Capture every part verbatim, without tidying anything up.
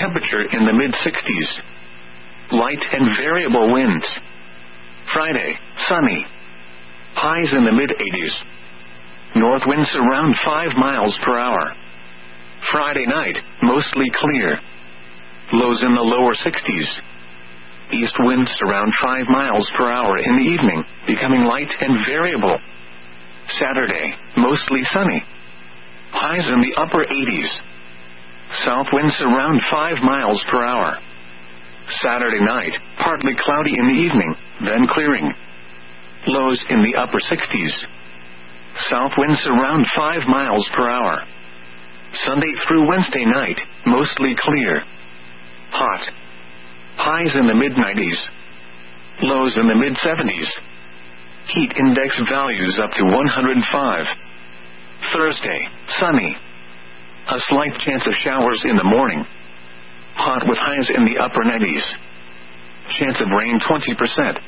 temperature in the mid sixties. Light and variable winds. Friday, sunny. Highs in the mid eighties. North winds around five miles per hour. Friday night, mostly clear. Lows in the lower sixties. East winds around five miles per hour in the evening, becoming light and variable. Saturday, mostly sunny. Highs in the upper eighties. South winds around five miles per hour. Saturday night, partly cloudy in the evening, then clearing. Lows in the upper sixties. South winds around five miles per hour. Sunday through Wednesday night, mostly clear. Hot. Highs in the mid nineties. Lows in the mid seventies. Heat index values up to one hundred five. Thursday, sunny. A slight chance of showers in the morning. Hot with highs in the upper nineties. Chance of rain twenty percent.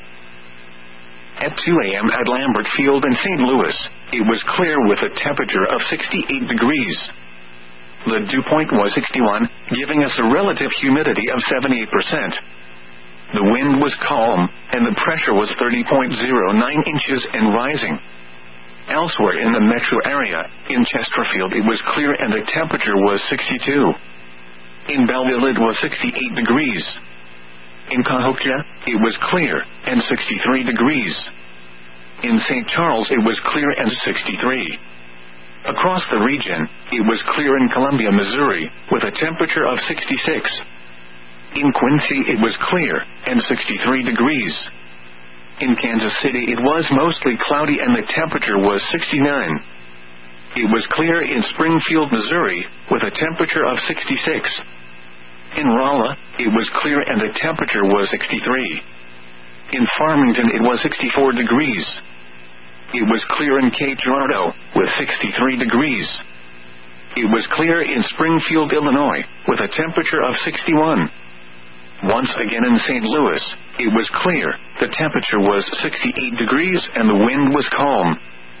At two a.m. at Lambert Field in Saint Louis, it was clear with a temperature of sixty-eight degrees. The dew point was sixty-one, giving us a relative humidity of seventy-eight percent. The wind was calm, and the pressure was thirty point zero nine inches and rising. Elsewhere in the metro area, in Chesterfield it was clear and the temperature was sixty-two. In Belleville it was sixty-eight degrees. In Cahokia, it was clear, and sixty-three degrees. In Saint Charles it was clear and sixty-three. Across the region, it was clear in Columbia, Missouri, with a temperature of sixty-six. In Quincy it was clear, and sixty-three degrees. In Kansas City it was mostly cloudy and the temperature was sixty-nine. It was clear in Springfield, Missouri, with a temperature of sixty-six. In Rolla, it was clear and the temperature was sixty-three. In Farmington it was sixty-four degrees. It was clear in Cape Girardeau, with sixty-three degrees. It was clear in Springfield, Illinois, with a temperature of sixty-one. Once again in Saint Louis, it was clear, the temperature was sixty-eight degrees and the wind was calm.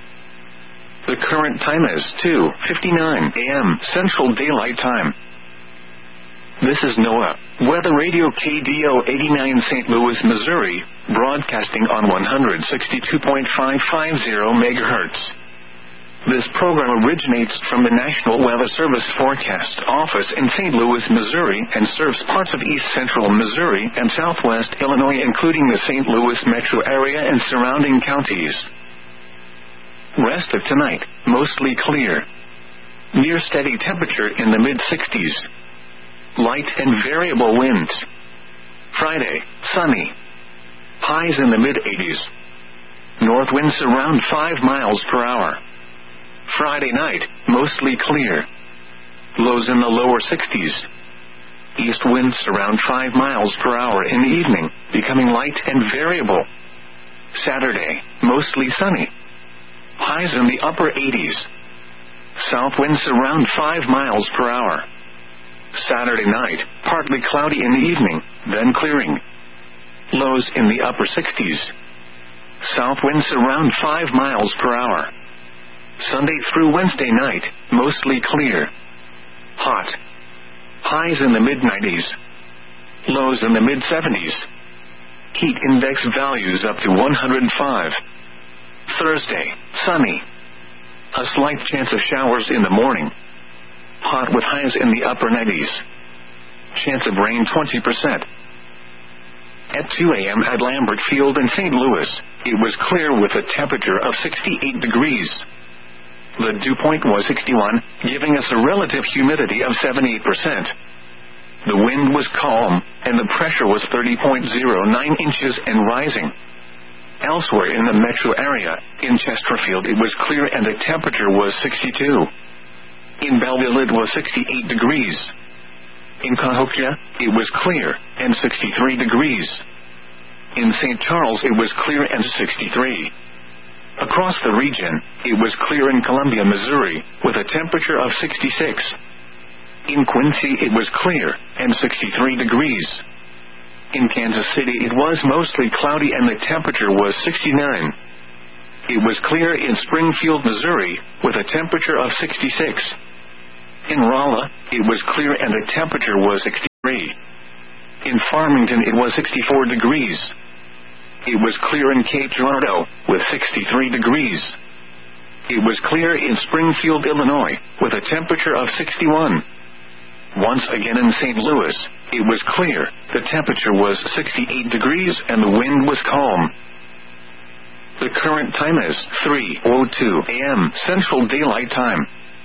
The current time is two fifty-nine a.m. Central Daylight Time. This is NOAA, Weather Radio K D O eighty-nine Saint Louis, Missouri, broadcasting on one sixty-two point five five zero megahertz. This program originates from the National Weather Service Forecast Office in Saint Louis, Missouri, and serves parts of east central Missouri and southwest Illinois, including the Saint Louis metro area and surrounding counties. Rest of tonight, mostly clear. Near steady temperature in the mid sixties. Light and variable winds. Friday, sunny. Highs in the mid eighties. North winds around five miles per hour. Friday night, mostly clear. Lows in the lower sixties. East winds around five miles per hour in the evening, becoming light and variable. Saturday, mostly sunny. Highs in the upper eighties. South winds around five miles per hour. Saturday night, partly cloudy in the evening, then clearing. Lows in the upper sixties. South winds around five miles per hour. Sunday through Wednesday night, mostly clear. Hot. Highs in the mid nineties. Lows in the mid seventies. Heat index values up to one hundred five. Thursday, sunny. A slight chance of showers in the morning. Hot with highs in the upper nineties. Chance of rain twenty percent. At two a.m. at Lambert Field in Saint Louis, it was clear with a temperature of sixty-eight degrees. The dew point was sixty-one, giving us a relative humidity of seventy-eight percent. The wind was calm, and the pressure was thirty point zero nine inches and rising. Elsewhere in the metro area, in Chesterfield it was clear and the temperature was sixty-two. In Belleville it was sixty-eight degrees. In Cahokia, it was clear, and sixty-three degrees. In Saint Charles it was clear and sixty-three. Across the region, it was clear in Columbia, Missouri, with a temperature of sixty-six. In Quincy it was clear, and sixty-three degrees. In Kansas City it was mostly cloudy and the temperature was sixty-nine. It was clear in Springfield, Missouri, with a temperature of sixty-six. In Rolla, it was clear and the temperature was sixty. In Farmington it was sixty-four degrees. It was clear in Cape Girardeau, with sixty-three degrees. It was clear in Springfield, Illinois, with a temperature of sixty-one. Once again in Saint Louis, it was clear, the temperature was sixty-eight degrees and the wind was calm. The current time is three oh two a.m. Central Daylight Time.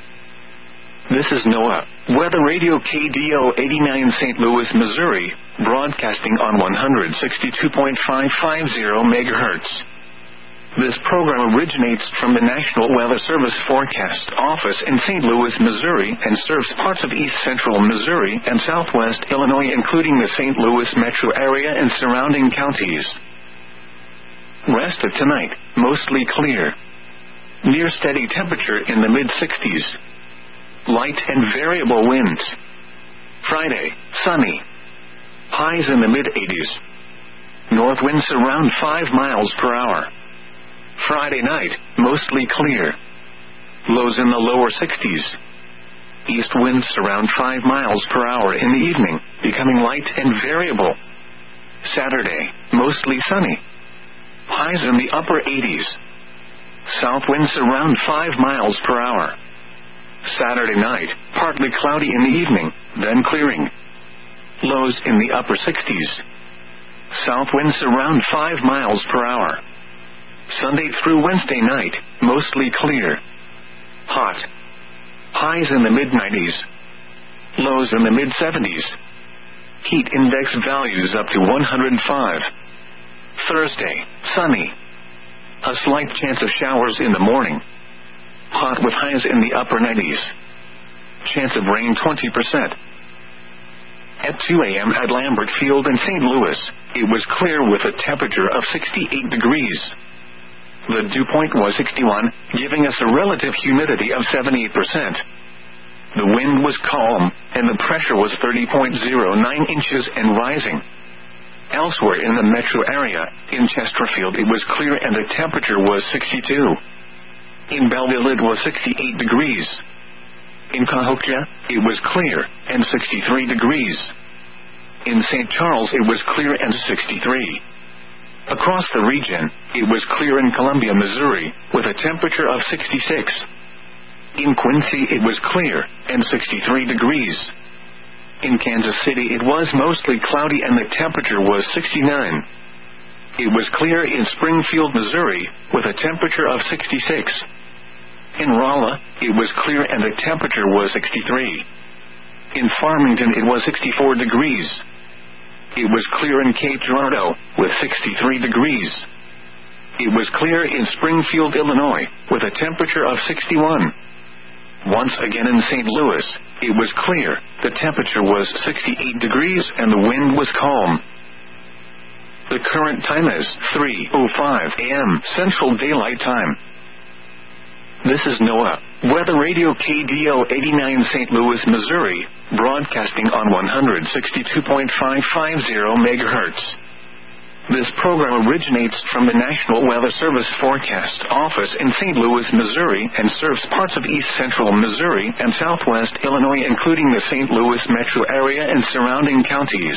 This is NOAA Weather Radio K D O eighty-nine Saint Louis, Missouri, broadcasting on one sixty-two point five five zero megahertz. This program originates from the National Weather Service Forecast Office in Saint Louis, Missouri, and serves parts of east central Missouri and southwest Illinois, including the Saint Louis metro area and surrounding counties. Rest of tonight, mostly clear. Near steady temperature in the mid-sixties. Light and variable winds. Friday, sunny. Highs in the mid-eighties. North winds around five miles per hour. Friday night, mostly clear. Lows in the lower sixties. East winds around five miles per hour in the evening, becoming light and variable. Saturday, mostly sunny. Highs in the upper eighties. South winds around five miles per hour. Saturday night, partly cloudy in the evening, then clearing. Lows in the upper sixties. South winds around five miles per hour. Sunday through Wednesday night, mostly clear. Hot. Highs in the mid-nineties. Lows in the mid-seventies. Heat index values up to one hundred five. Thursday, sunny. A slight chance of showers in the morning. Hot with highs in the upper nineties. Chance of rain twenty percent. At two a.m. at Lambert Field in Saint Louis, it was clear with a temperature of sixty-eight degrees. The dew point was sixty-one, giving us a relative humidity of seventy-eight percent. The wind was calm, and the pressure was thirty point zero nine inches and rising. Elsewhere in the metro area, in Chesterfield it was clear and the temperature was sixty-two. In Belleville it was sixty-eight degrees. In Cahokia, it was clear, and sixty-three degrees. In Saint Charles it was clear and sixty-three. Across the region, it was clear in Columbia, Missouri, with a temperature of sixty-six. In Quincy it was clear, and sixty-three degrees. In Kansas City it was mostly cloudy and the temperature was sixty-nine. It was clear in Springfield, Missouri, with a temperature of sixty-six. In Rolla, it was clear and the temperature was sixty-three. In Farmington it was sixty-four degrees. It was clear in Cape Girardeau, with sixty-three degrees. It was clear in Springfield, Illinois, with a temperature of sixty-one. Once again in Saint Louis, it was clear, the temperature was sixty-eight degrees and the wind was calm. The current time is three oh five a.m. Central Daylight Time. This is NOAA Weather Radio K D O eighty-nine Saint Louis, Missouri, broadcasting on one sixty-two point five five zero megahertz. This program originates from the National Weather Service Forecast Office in Saint Louis, Missouri, and serves parts of east central Missouri and southwest Illinois, including the Saint Louis metro area and surrounding counties.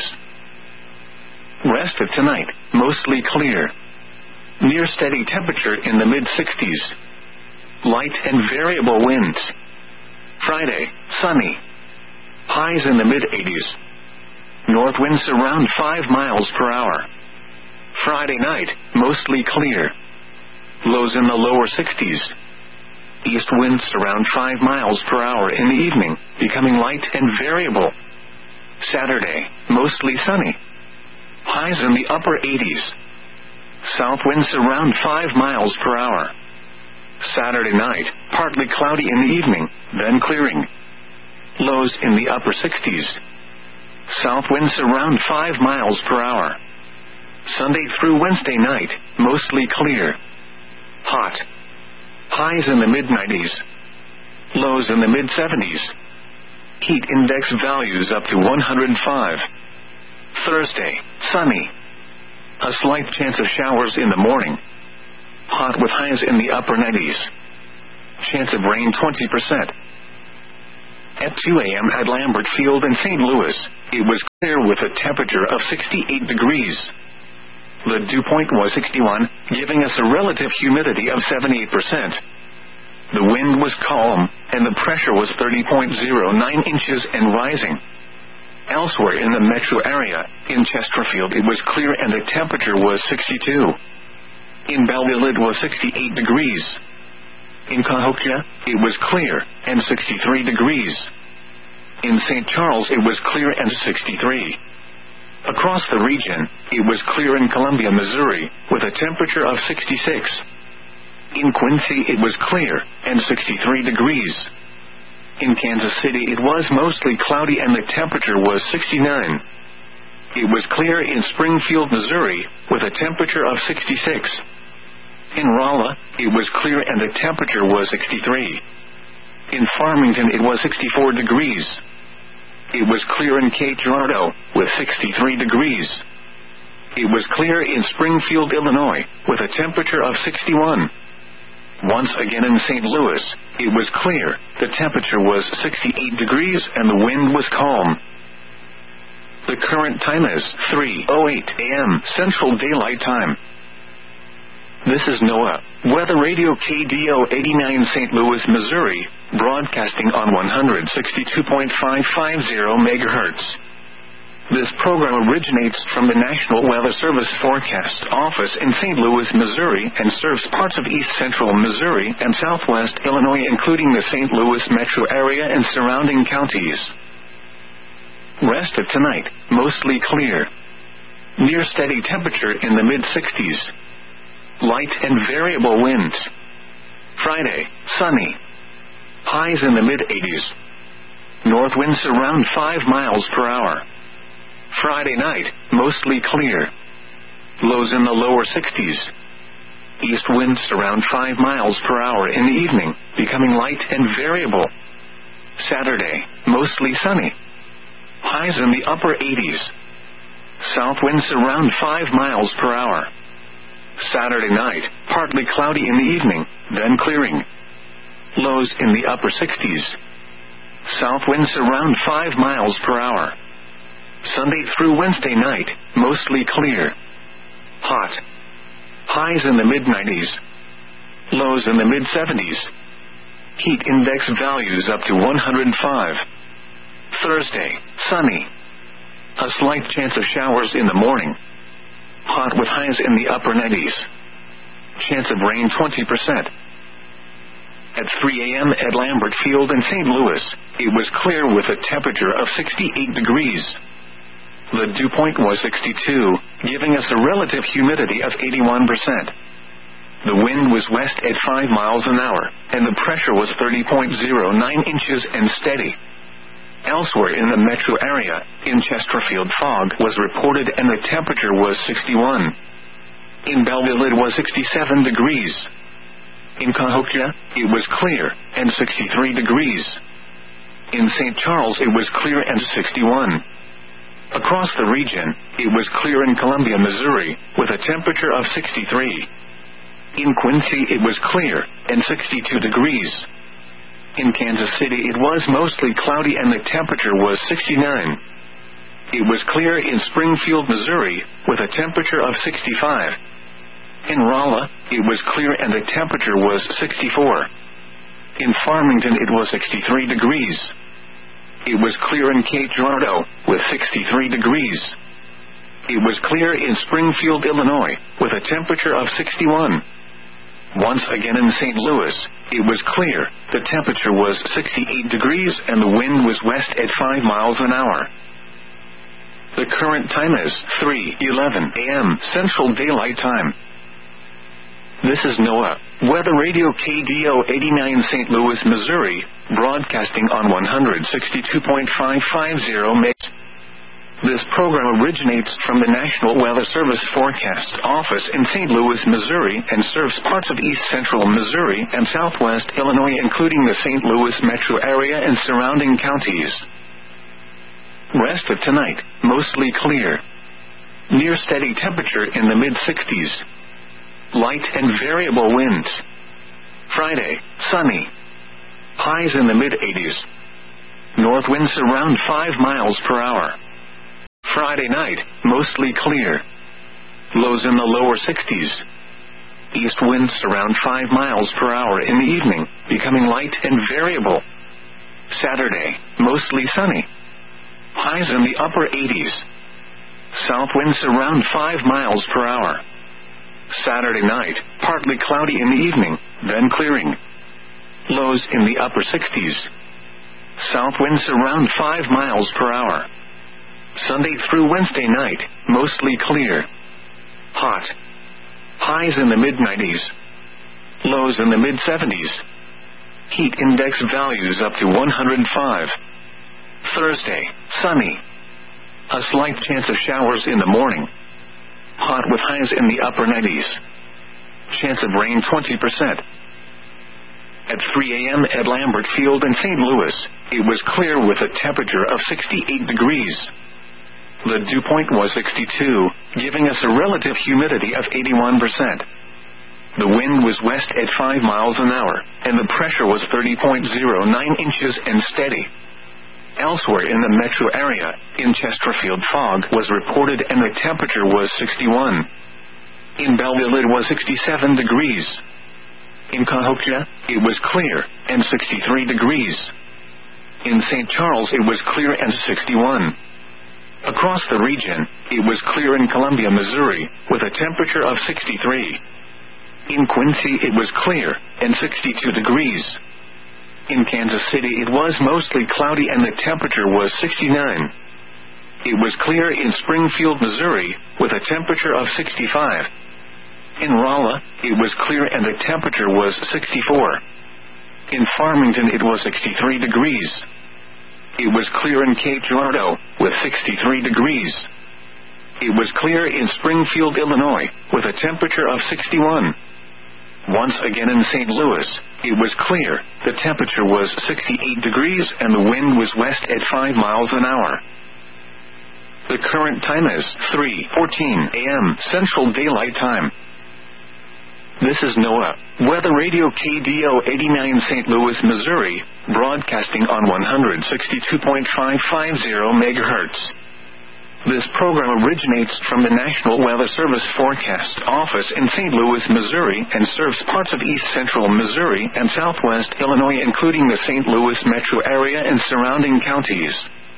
Rest of tonight, mostly clear. Near steady temperature in the mid-sixties. Light and variable winds. Friday, sunny. Highs in the mid-eighties. North winds around five miles per hour. Friday night, mostly clear. Lows in the lower sixties. East winds around five miles per hour in the evening, becoming light and variable. Saturday, mostly sunny. Highs in the upper eighties. South winds around five miles per hour. Saturday night, partly cloudy in the evening, then clearing. Lows in the upper sixties. South winds around five miles per hour. Sunday through Wednesday night, mostly clear. Hot. Highs in the mid-nineties. Lows in the mid-seventies. Heat index values up to one hundred five. Thursday, sunny. A slight chance of showers in the morning. Hot with highs in the upper nineties. Chance of rain twenty percent. At two a.m. at Lambert Field in Saint Louis, it was clear with a temperature of sixty-eight degrees. The dew point was sixty-one, giving us a relative humidity of seventy-eight percent. The wind was calm, and the pressure was thirty point zero nine inches and rising. Elsewhere in the metro area, in Chesterfield it was clear and the temperature was sixty-two. In Belleville it was sixty-eight degrees. In Cahokia, it was clear, and sixty-three degrees. In Saint Charles it was clear and sixty-three. Across the region, it was clear in Columbia, Missouri, with a temperature of sixty-six. In Quincy it was clear, and sixty-three degrees. In Kansas City it was mostly cloudy and the temperature was sixty-nine. It was clear in Springfield, Missouri, with a temperature of sixty-six. In Rolla, it was clear and the temperature was sixty-three. In Farmington it was sixty-four degrees. It was clear in Cape Girardeau, with sixty-three degrees. It was clear in Springfield, Illinois, with a temperature of sixty-one. Once again in Saint Louis, it was clear, the temperature was sixty-eight degrees and the wind was calm. The current time is three oh eight a.m. Central Daylight Time. This is NOAA, Weather Radio K D O eighty-nine Saint Louis, Missouri, broadcasting on one sixty-two point five five zero megahertz. This program originates from the National Weather Service Forecast Office in Saint Louis, Missouri, and serves parts of east central Missouri and southwest Illinois, including the Saint Louis metro area and surrounding counties. Rest of tonight, mostly clear. Near steady temperature in the mid-sixties. Light and variable winds. Friday, sunny. Highs in the mid-eighties. North winds around five miles per hour. Friday night, mostly clear. Lows in the lower sixties. East winds around five miles per hour in the evening, becoming light and variable. Saturday, mostly sunny. Highs in the upper eighties. South winds around five miles per hour. Saturday night, partly cloudy in the evening, then clearing. Lows in the upper sixties. South winds around five miles per hour. Sunday through Wednesday night, mostly clear. Hot. Highs in the mid-nineties. Lows in the mid-seventies. Heat index values up to one hundred five. Thursday, sunny. A slight chance of showers in the morning. Hot with highs in the upper nineties. Chance of rain twenty percent. At three a.m. at Lambert Field in Saint Louis, it was clear with a temperature of sixty-eight degrees. The dew point was sixty-two, giving us a relative humidity of eighty-one percent. The wind was west at five miles an hour, and the pressure was thirty point zero nine inches and steady. Elsewhere in the metro area, in Chesterfield fog was reported and the temperature was sixty-one. In Belleville it was sixty-seven degrees. In Cahokia, it was clear, and sixty-three degrees. In Saint Charles it was clear and sixty-one. Across the region, it was clear in Columbia, Missouri, with a temperature of sixty-three. In Quincy it was clear, and sixty-two degrees. In Kansas City it was mostly cloudy and the temperature was sixty-nine. It was clear in Springfield, Missouri, with a temperature of sixty-five. In Rolla, it was clear and the temperature was sixty-four. In Farmington it was sixty-three degrees. It was clear in Cape Girardeau, with sixty-three degrees. It was clear in Springfield, Illinois, with a temperature of sixty-one. Once again in Saint Louis, it was clear, the temperature was sixty-eight degrees and the wind was west at five miles an hour. The current time is three eleven a.m. Central Daylight Time. This is NOAA, Weather Radio K D O eighty-nine Saint Louis, Missouri, broadcasting on one sixty-two point five five zero megahertz. This program originates from the National Weather Service Forecast Office in Saint Louis, Missouri, and serves parts of east central Missouri and southwest Illinois, including the Saint Louis metro area and surrounding counties. Rest of tonight, mostly clear. Near steady temperature in the mid-sixties. Light and variable winds. Friday, sunny. Highs in the mid-eighties. North winds around five miles per hour. Friday night, mostly clear. Lows in the lower sixties. East winds around five miles per hour in the evening, becoming light and variable. Saturday, mostly sunny. Highs in the upper eighties. South winds around five miles per hour. Saturday night, partly cloudy in the evening, then clearing. Lows in the upper sixties. South winds around five miles per hour. Sunday through Wednesday night, mostly clear. Hot. Highs in the mid nineties. Lows in the mid seventies. Heat index values up to one hundred five. Thursday, sunny. A slight chance of showers in the morning. Hot with highs in the upper nineties. Chance of rain twenty percent. At three a.m. at Lambert Field in Saint Louis, it was clear with a temperature of sixty-eight degrees. The dew point was sixty-two, giving us a relative humidity of eighty-one percent. The wind was west at five miles an hour, and the pressure was thirty point zero nine inches and steady. Elsewhere in the metro area, in Chesterfield, fog was reported and the temperature was sixty-one. In Belleville it was sixty-seven degrees. In Cahokia, it was clear, and sixty-three degrees. In Saint Charles it was clear and sixty-one. Across the region, it was clear in Columbia, Missouri, with a temperature of sixty-three. In Quincy it was clear, and sixty-two degrees. In Kansas City it was mostly cloudy and the temperature was sixty-nine. It was clear in Springfield, Missouri, with a temperature of sixty-five. In Rolla, it was clear and the temperature was sixty-four. In Farmington it was sixty-three degrees. It was clear in Cape Girardeau, with sixty-three degrees. It was clear in Springfield, Illinois, with a temperature of sixty-one. Once again in Saint Louis, it was clear, the temperature was sixty-eight degrees and the wind was west at five miles an hour. The current time is three fourteen a.m. Central Daylight Time. This is NOAA, Weather Radio K D O eighty-nine Saint Louis, Missouri, broadcasting on one sixty-two point five five zero megahertz. This program originates from the National Weather Service Forecast Office in Saint Louis, Missouri, and serves parts of east central Missouri and southwest Illinois, including the Saint Louis metro area and surrounding counties.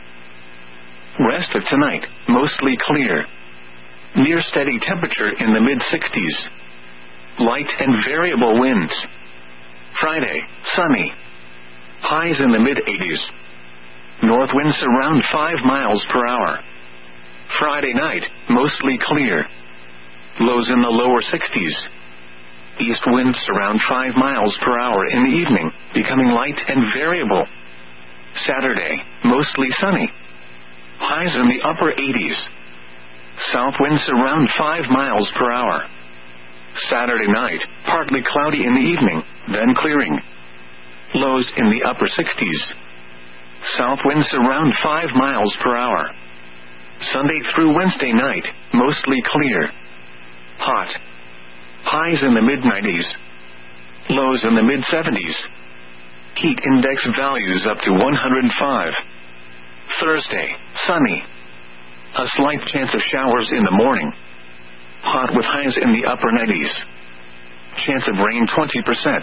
Rest of tonight, mostly clear. Near steady temperature in the mid sixties. Light and variable winds. Friday, sunny. Highs in the mid eighties. North winds around five miles per hour. Friday night, mostly clear. Lows in the lower sixties. East winds around five miles per hour in the evening, becoming light and variable. Saturday, mostly sunny. Highs in the upper eighties. South winds around five miles per hour. Saturday night, partly cloudy in the evening, then clearing. Lows in the upper sixties. South winds around five miles per hour. Sunday through Wednesday night, mostly clear. Hot. Highs in the mid nineties. Lows in the mid seventies. Heat index values up to one hundred five. Thursday, sunny. A slight chance of showers in the morning. Hot with highs in the upper nineties. Chance of rain twenty percent.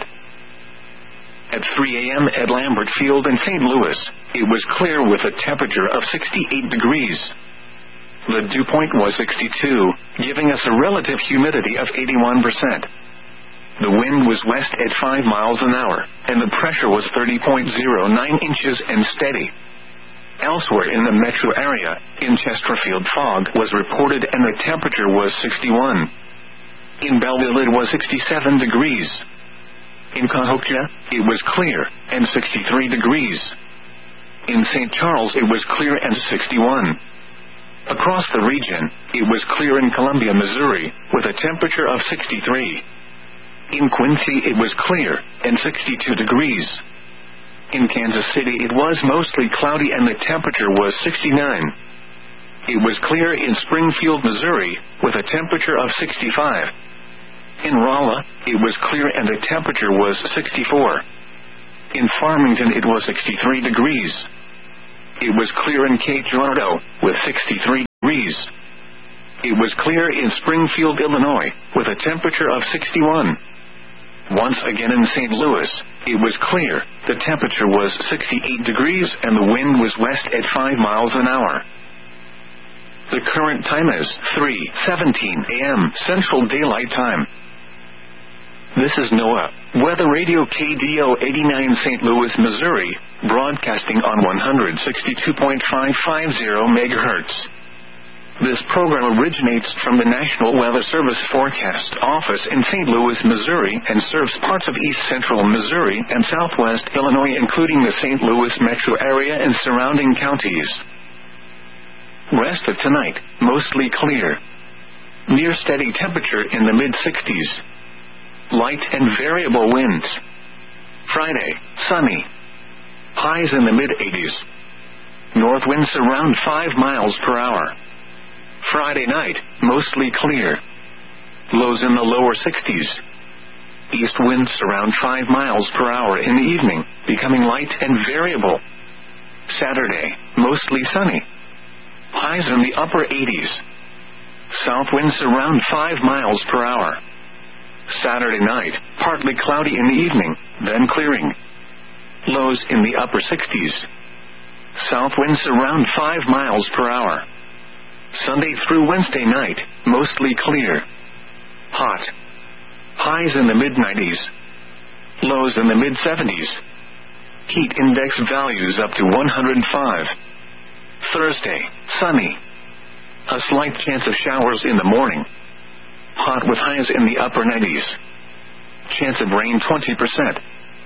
At three a.m. at Lambert Field in Saint Louis, it was clear with a temperature of sixty-eight degrees. The dew point was sixty-two, giving us a relative humidity of eighty-one percent. The wind was west at five miles an hour, and the pressure was thirty point zero nine inches and steady. Elsewhere in the metro area, in Chesterfield, fog was reported and the temperature was sixty-one. In Belleville it was sixty-seven degrees. In Cahokia, it was clear, and sixty-three degrees. In Saint Charles it was clear and sixty-one. Across the region, it was clear in Columbia, Missouri, with a temperature of sixty-three. In Quincy it was clear, and sixty-two degrees. In Kansas City it was mostly cloudy and the temperature was sixty-nine. It was clear in Springfield, Missouri, with a temperature of sixty-five. In Rolla, it was clear and the temperature was sixty-four. In Farmington it was sixty-three degrees. It was clear in Cape Girardeau, with sixty-three degrees. It was clear in Springfield, Illinois, with a temperature of sixty-one. Once again in Saint Louis, it was clear. The temperature was sixty-eight degrees and the wind was west at five miles an hour. The current time is three seventeen a m Central Daylight Time. This is NOAA Weather Radio K D O eighty-nine Saint Louis, Missouri, broadcasting on one sixty-two point five five zero megahertz. This program originates from the National Weather Service Forecast Office in Saint Louis, Missouri, and serves parts of east central Missouri and southwest Illinois, including the Saint Louis metro area and surrounding counties. Rest of tonight, mostly clear. Near steady temperature in the mid-sixties. Light and variable winds. Friday, sunny. Highs in the mid-eighties. North winds around five miles per hour. Friday night, mostly clear. Lows in the lower sixties. East winds around five miles per hour in the evening, becoming light and variable. Saturday, mostly sunny. Highs in the upper eighties. South winds around five miles per hour. Saturday night, partly cloudy in the evening, then clearing. Lows in the upper sixties. South winds around five miles per hour. Sunday through Wednesday night, mostly clear. Hot. Highs in the mid-nineties. Lows in the mid-seventies. Heat index values up to one hundred five. Thursday, sunny. A slight chance of showers in the morning. Hot with highs in the upper nineties. Chance of rain twenty percent.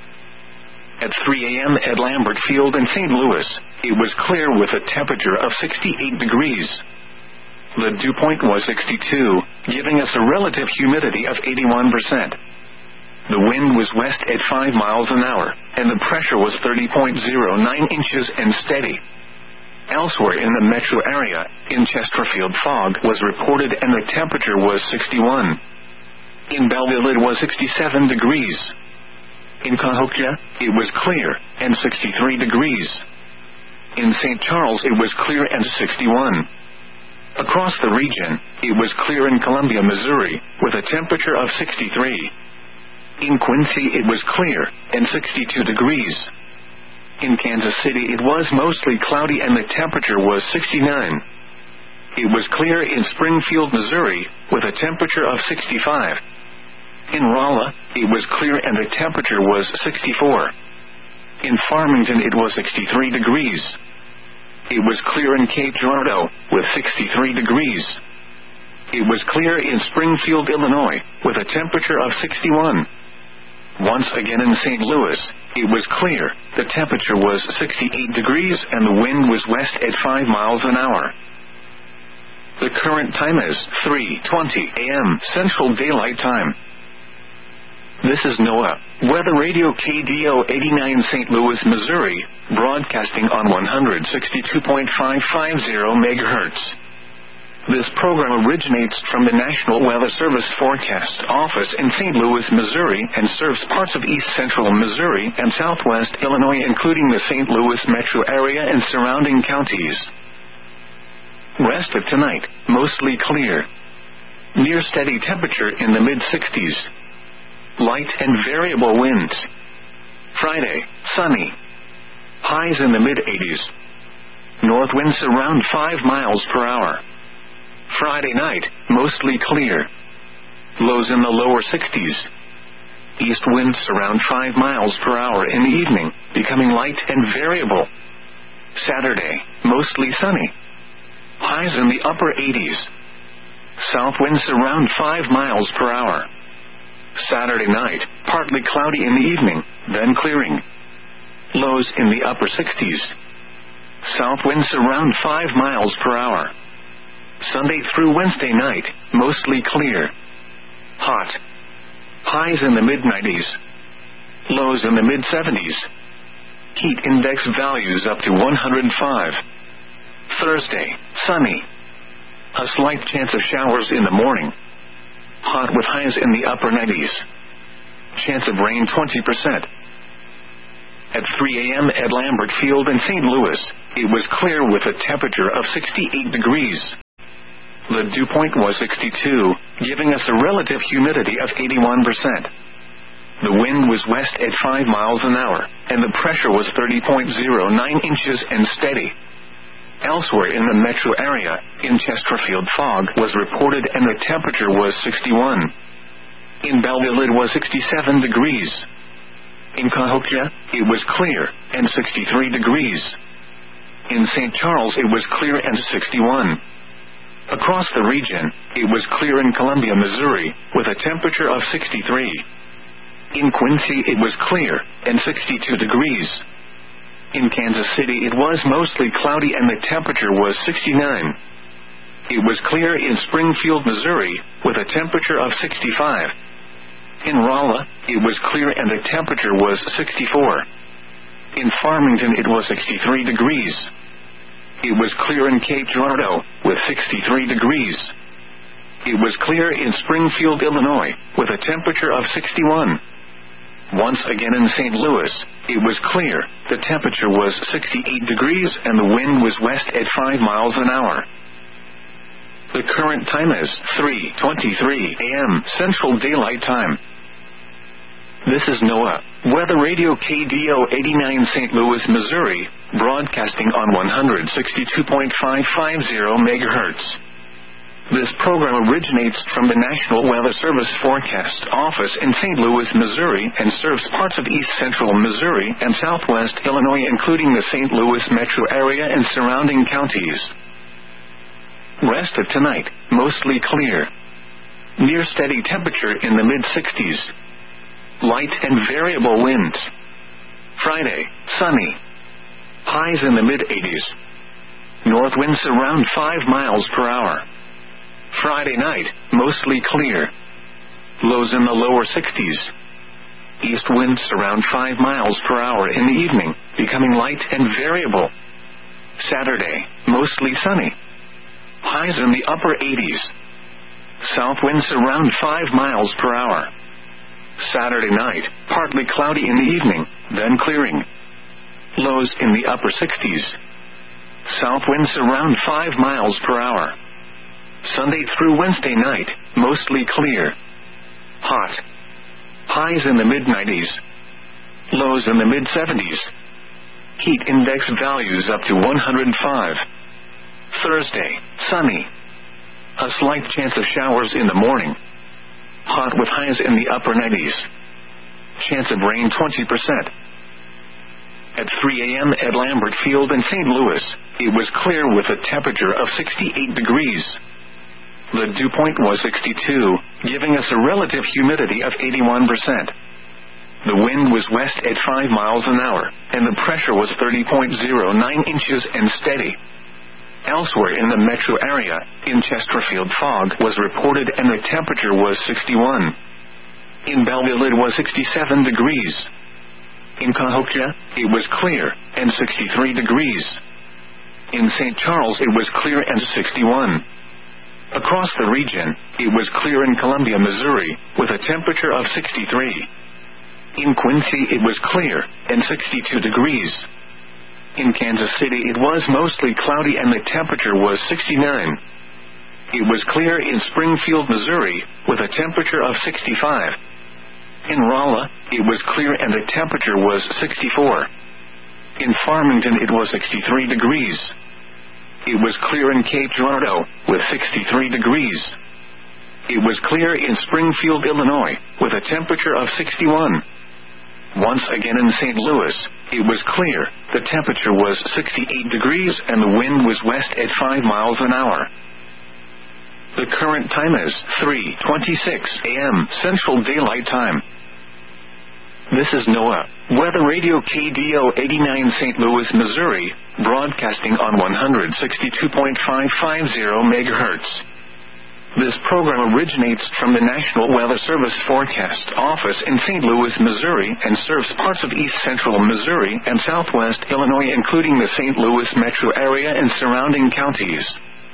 At three a m at Lambert Field in Saint Louis, it was clear with a temperature of sixty-eight degrees. The dew point was sixty-two, giving us a relative humidity of eighty-one percent. The wind was west at five miles an hour, and the pressure was thirty point zero nine inches and steady. Elsewhere in the metro area, in Chesterfield, fog was reported and the temperature was sixty-one. In Belleville it was sixty-seven degrees. In Cahokia, it was clear, and sixty-three degrees. In Saint Charles it was clear and sixty-one. Across the region, it was clear in Columbia, Missouri, with a temperature of sixty-three. In Quincy it was clear, and sixty-two degrees. In Kansas City it was mostly cloudy and the temperature was sixty-nine. It was clear in Springfield, Missouri, with a temperature of sixty-five. In Rolla, it was clear and the temperature was sixty-four. In Farmington it was sixty-three degrees. It was clear in Cape Girardeau, with sixty-three degrees. It was clear in Springfield, Illinois, with a temperature of sixty-one. Once again in Saint Louis, it was clear. The temperature was sixty-eight degrees and the wind was west at five miles an hour. The current time is three twenty a m Central Daylight Time. This is NOAA Weather Radio K D O eighty-nine Saint Louis, Missouri, broadcasting on one sixty-two point five five zero megahertz. This program originates from the National Weather Service Forecast Office in Saint Louis, Missouri, and serves parts of east central Missouri and southwest Illinois, including the Saint Louis metro area and surrounding counties. Rest of tonight, mostly clear. Near steady temperature in the mid-sixties. Light and variable winds. Friday, sunny. Highs in the mid-eighties. North winds around five miles per hour. Friday night, mostly clear. Lows in the lower sixties. East winds around five miles per hour in the evening, becoming light and variable. Saturday, mostly sunny. Highs in the upper eighties. South winds around five miles per hour. Saturday night, partly cloudy in the evening, then clearing. Lows in the upper sixties. South winds around five miles per hour. Sunday through Wednesday night, mostly clear. Hot. Highs in the mid-nineties. Lows in the mid-seventies. Heat index values up to one hundred five. Thursday, sunny. A slight chance of showers in the morning. Hot with highs in the upper nineties. Chance of rain twenty percent. At three a.m. at Lambert Field in Saint Louis, it was clear with a temperature of sixty-eight degrees. The dew point was sixty-two, giving us a relative humidity of eighty-one percent. The wind was west at five miles an hour, and the pressure was thirty point zero nine inches and steady. Elsewhere in the metro area, in Chesterfield, fog was reported and the temperature was sixty-one. In Belleville it was sixty-seven degrees. In Cahokia, it was clear, and sixty-three degrees. In Saint Charles it was clear and sixty-one. Across the region, it was clear in Columbia, Missouri, with a temperature of sixty-three. In Quincy it was clear, and sixty-two degrees. In Kansas City it was mostly cloudy and the temperature was sixty-nine. It was clear in Springfield, Missouri, with a temperature of sixty-five. In Rolla, it was clear and the temperature was sixty-four. In Farmington it was sixty-three degrees. It was clear in Cape Girardeau, with sixty-three degrees. It was clear in Springfield, Illinois, with a temperature of sixty-one. Once again in Saint Louis, it was clear, the temperature was sixty-eight degrees and the wind was west at five miles an hour. The current time is three twenty-three a.m. Central Daylight Time. This is NOAA Weather Radio K D O eighty-nine Saint Louis, Missouri, broadcasting on one sixty-two point five five zero megahertz. This program originates from the National Weather Service Forecast Office in Saint Louis, Missouri, and serves parts of east central Missouri and southwest Illinois, including the Saint Louis metro area and surrounding counties. Rest of tonight, mostly clear. Near steady temperature in the mid-sixties. Light and variable winds. Friday, sunny. Highs in the mid-eighties. North winds around five miles per hour. Friday night, mostly clear. Lows in the lower sixties. East winds around five miles per hour in the evening, becoming light and variable. Saturday, mostly sunny. Highs in the upper eighties. South winds around five miles per hour. Saturday night, partly cloudy in the evening, then clearing. Lows in the upper sixties. South winds around five miles per hour. Sunday through Wednesday night, mostly clear. Hot. Highs in the mid-nineties. Lows in the mid-seventies. Heat index values up to one hundred five. Thursday, sunny. A slight chance of showers in the morning. Hot with highs in the upper nineties. Chance of rain twenty percent. At three a.m. at Lambert Field in Saint Louis, it was clear with a temperature of sixty-eight degrees. The dew point was sixty-two, giving us a relative humidity of eighty-one percent. The wind was west at five miles an hour, and the pressure was thirty point zero nine inches and steady. Elsewhere in the metro area, in Chesterfield, fog was reported and the temperature was sixty-one. In Belleville it was sixty-seven degrees. In Cahokia, it was clear, and sixty-three degrees. In Saint Charles it was clear and sixty-one. Across the region, it was clear in Columbia, Missouri, with a temperature of sixty-three. In Quincy it was clear, and sixty-two degrees. In Kansas City it was mostly cloudy and the temperature was sixty-nine. It was clear in Springfield, Missouri, with a temperature of sixty-five. In Rolla, it was clear and the temperature was sixty-four. In Farmington it was sixty-three degrees. It was clear in Cape Girardeau, with sixty-three degrees. It was clear in Springfield, Illinois, with a temperature of sixty-one. Once again in Saint Louis, it was clear, the temperature was sixty-eight degrees and the wind was west at five miles an hour. The current time is three twenty-six a.m. Central Daylight Time. This is NOAA Weather Radio K D O eighty-nine Saint Louis, Missouri, broadcasting on one sixty-two point five five zero megahertz. This program originates from the National Weather Service Forecast Office in Saint Louis, Missouri, and serves parts of east central Missouri and southwest Illinois, including the Saint Louis metro area and surrounding counties.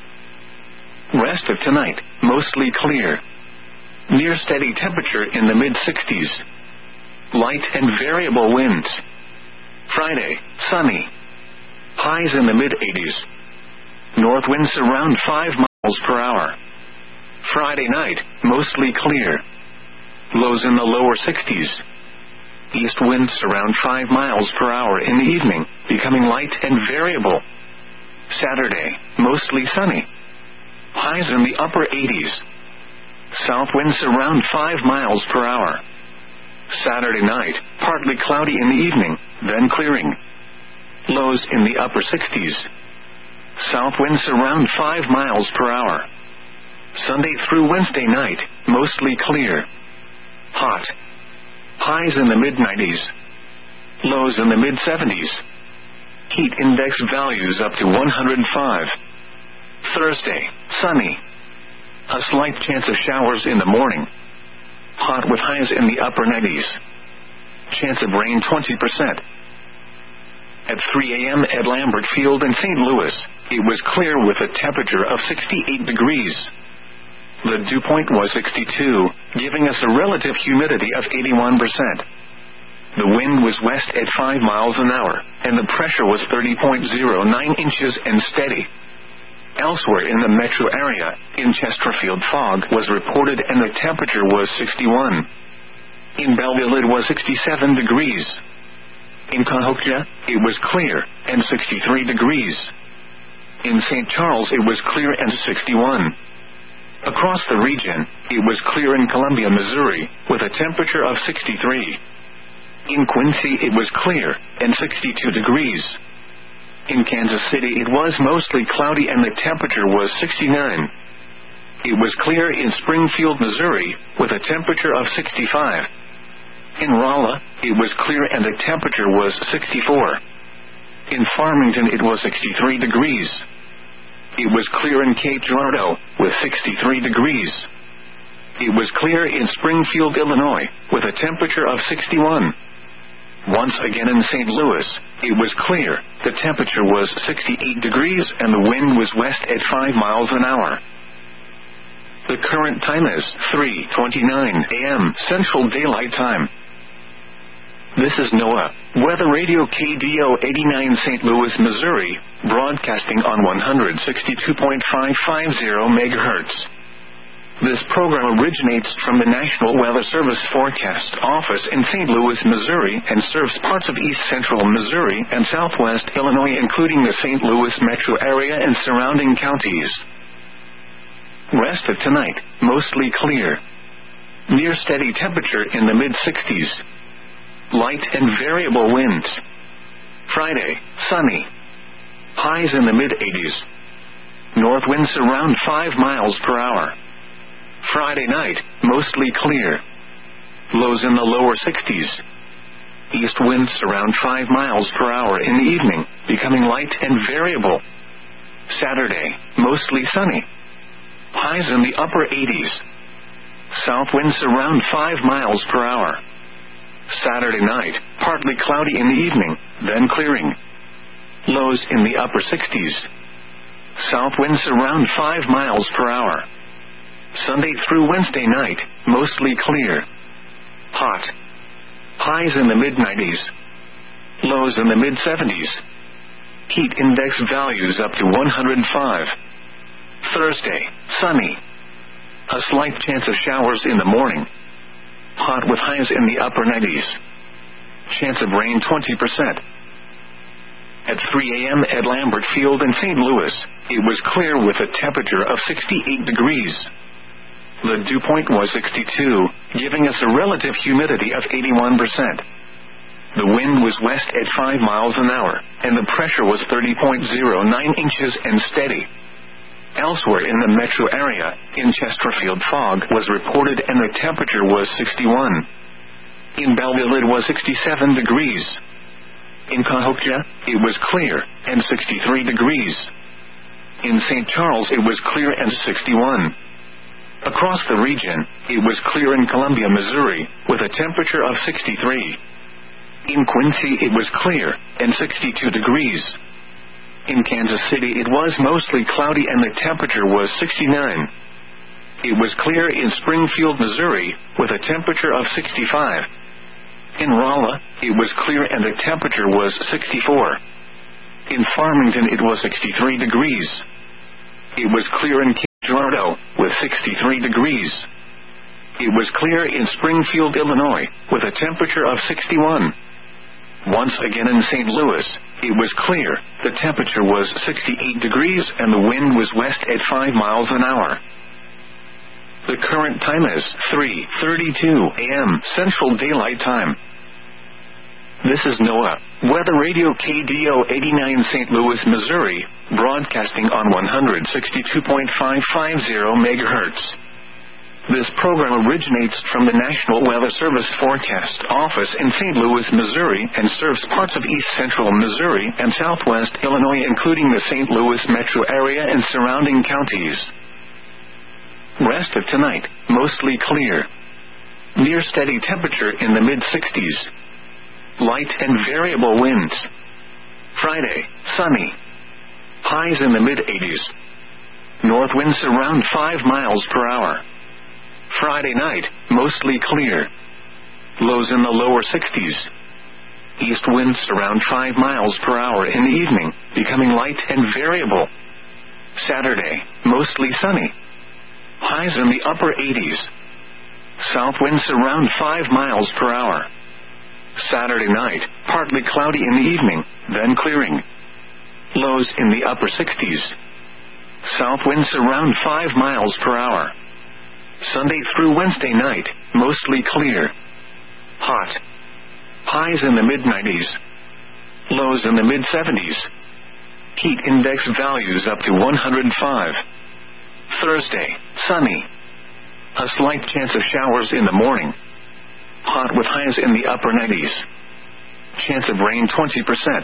Rest of tonight, mostly clear. Near steady temperature in the mid-sixties. Light and variable winds. Friday, sunny. Highs in the mid eighties. North winds around five miles per hour. Friday night, mostly clear. Lows in the lower sixties. East winds around five miles per hour in the evening, becoming light and variable. Saturday, mostly sunny. Highs in the upper eighties. South winds around five miles per hour. Saturday night, partly cloudy in the evening, then clearing. Lows in the upper sixties. South winds around five miles per hour. Sunday through Wednesday night, mostly clear. Hot. Highs in the mid nineties. Lows in the mid seventies. Heat index values up to one hundred five. Thursday, sunny. A slight chance of showers in the morning. Hot with highs in the upper nineties. Chance of rain twenty percent. At three a.m. at Lambert Field in Saint Louis, it was clear with a temperature of sixty-eight degrees. The dew point was sixty-two, giving us a relative humidity of eighty-one percent. The wind was west at five miles an hour, and the pressure was thirty point zero nine inches and steady. Elsewhere in the metro area, in Chesterfield fog was reported and the temperature was sixty-one. In Belleville it was sixty-seven degrees. In Cahokia, it was clear, and sixty-three degrees. In Saint Charles it was clear and sixty-one. Across the region, it was clear in Columbia, Missouri, with a temperature of sixty-three. In Quincy it was clear, and sixty-two degrees. In Kansas City it was mostly cloudy and the temperature was sixty-nine. It was clear in Springfield, Missouri, with a temperature of sixty-five. In Rolla, it was clear and the temperature was sixty-four. In Farmington it was sixty-three degrees. It was clear in Cape Girardeau, with sixty-three degrees. It was clear in Springfield, Illinois, with a temperature of sixty-one. Once again in Saint Louis, it was clear, the temperature was sixty-eight degrees and the wind was west at five miles an hour. The current time is three twenty-nine a.m. Central Daylight Time. This is NOAA, Weather Radio K D O eighty-nine Saint Louis, Missouri, broadcasting on one sixty-two point five five zero megahertz. This program originates from the National Weather Service Forecast Office in Saint Louis, Missouri, and serves parts of east central Missouri and southwest Illinois, including the Saint Louis metro area and surrounding counties. Rest of tonight, mostly clear. Near steady temperature in the mid sixties. Light and variable winds. Friday, sunny. Highs in the mid eighties. North winds around five miles per hour. Friday night, mostly clear. Lows in the lower sixties. East winds around five miles per hour in the evening, becoming light and variable. Saturday, mostly sunny. Highs in the upper eighties. South winds around five miles per hour. Saturday night, partly cloudy in the evening, then clearing. Lows in the upper sixties. South winds around five miles per hour. Sunday through Wednesday night, mostly clear. Hot. Highs in the mid nineties. Lows in the mid seventies. Heat index values up to one hundred five. Thursday, sunny. A slight chance of showers in the morning. Hot with highs in the upper nineties. Chance of rain twenty percent. At three a.m. at Lambert Field in Saint Louis, it was clear with a temperature of sixty-eight degrees. The dew point was sixty-two, giving us a relative humidity of eighty-one percent. The wind was west at five miles an hour, and the pressure was thirty point zero nine inches and steady. Elsewhere in the metro area, in Chesterfield fog was reported and the temperature was sixty-one. In Belleville it was sixty-seven degrees. In Cahokia, it was clear, and sixty-three degrees. In Saint Charles it was clear and sixty-one. Across the region, it was clear in Columbia, Missouri, with a temperature of sixty-three. In Quincy it was clear, and sixty-two degrees. In Kansas City it was mostly cloudy and the temperature was sixty-nine. It was clear in Springfield, Missouri, with a temperature of sixty-five. In Rolla, it was clear and the temperature was sixty-four. In Farmington, it was sixty-three degrees. It was clear in Cape Girardeau, with sixty-three degrees. It was clear in Springfield, Illinois, with a temperature of sixty-one. Once again in Saint Louis, it was clear, the temperature was sixty-eight degrees and the wind was west at five miles an hour. The current time is three thirty-two a.m. Central Daylight Time. This is NOAA, Weather Radio K D O eighty-nine Saint Louis, Missouri, broadcasting on one sixty-two point five five zero megahertz. This program originates from the National Weather Service Forecast Office in Saint Louis, Missouri, and serves parts of east central Missouri and southwest Illinois, including the Saint Louis metro area and surrounding counties. Rest of tonight, mostly clear. Near steady temperature in the mid-sixties. Light and variable winds. Friday, sunny. Highs in the mid-eighties. North winds around five miles per hour. Friday night, mostly clear. Lows in the lower sixties. East winds around five miles per hour in the evening, becoming light and variable. Saturday, mostly sunny. Highs in the upper eighties. South winds around five miles per hour. Saturday night, partly cloudy in the evening, then clearing. Lows in the upper sixties. South winds around five miles per hour. Sunday through Wednesday night, mostly clear. Hot. Highs in the mid-nineties. Lows in the mid-seventies. Heat index values up to one hundred five. Thursday, sunny. A slight chance of showers in the morning. Hot with highs in the upper nineties. Chance of rain twenty percent.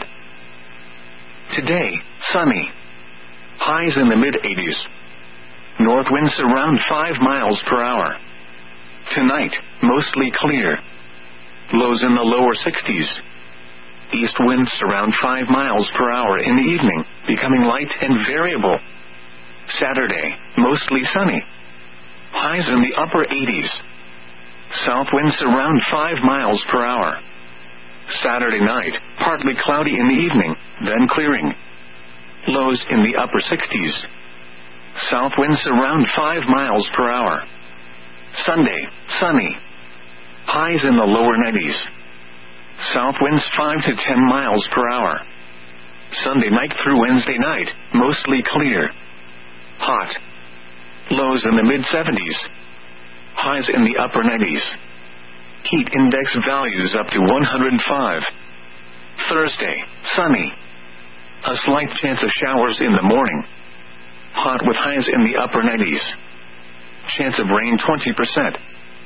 Today, sunny. Highs in the mid-eighties. North winds around five miles per hour. Tonight, mostly clear. Lows in the lower sixties. East winds around five miles per hour in the evening, becoming light and variable. Saturday, mostly sunny. Highs in the upper eighties. South winds around five miles per hour. Saturday night, partly cloudy in the evening, then clearing. Lows in the upper sixties. South winds around five miles per hour. Sunday, sunny. Highs in the lower nineties. South winds five to ten miles per hour. Sunday night through Wednesday night, mostly clear. Hot. Lows in the mid-seventies. Highs in the upper nineties. Heat index values up to one hundred five. Thursday, sunny. A slight chance of showers in the morning. Hot with highs in the upper nineties. Chance of rain twenty percent.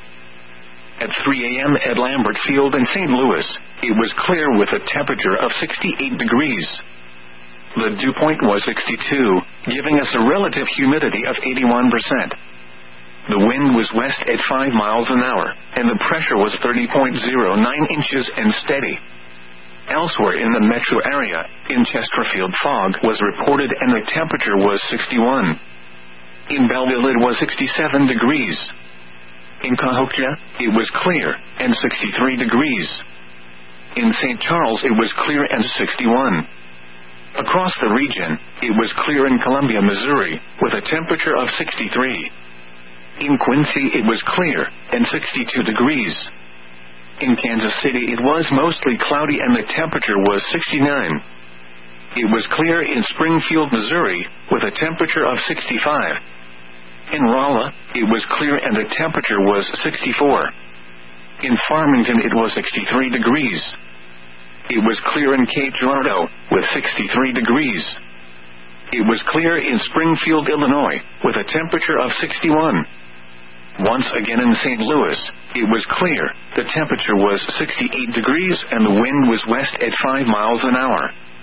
At three a.m. at Lambert Field in Saint Louis, it was clear with a temperature of sixty-eight degrees. The dew point was sixty-two, giving us a relative humidity of eighty-one percent. The wind was west at five miles an hour, and the pressure was thirty point zero nine inches and steady. Elsewhere in the metro area, in Chesterfield, fog was reported and the temperature was sixty-one. In Belleville it was sixty-seven degrees. In Cahokia, it was clear, and sixty-three degrees. In Saint Charles it was clear and sixty-one. Across the region, it was clear in Columbia, Missouri, with a temperature of sixty-three. In Quincy it was clear, and sixty-two degrees. In Kansas City it was mostly cloudy and the temperature was sixty-nine. It was clear in Springfield, Missouri, with a temperature of sixty-five. In Rolla, it was clear and the temperature was sixty-four. In Farmington it was sixty-three degrees. It was clear in Cape Girardeau, with sixty-three degrees. It was clear in Springfield, Illinois, with a temperature of sixty-one. Once again in Saint Louis, it was clear, the temperature was sixty-eight degrees and the wind was west at five miles an hour.